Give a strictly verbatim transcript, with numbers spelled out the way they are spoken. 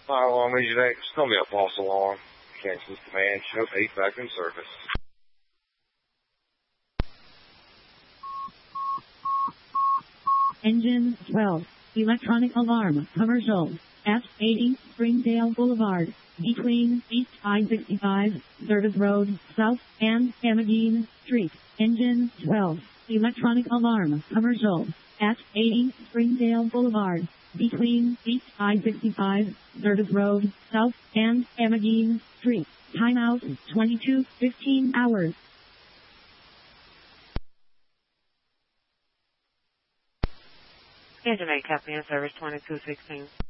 Hi, long as you think. It's going to be a false alarm. Cancel this command. Show eight back in service. Engine twelve. Electronic alarm. Commercial. F eighty Springdale Boulevard. Between East I sixty-five, Service Road, South, and Amagine Street. Engine twelve. Electronic alarm. Commercial. F eighty Springdale Boulevard. Between East I sixty-five, Service Road, South, and Amagine Street. Timeout twenty-two fifteen hours. Schedule eight, Captain, service twenty-two sixteen.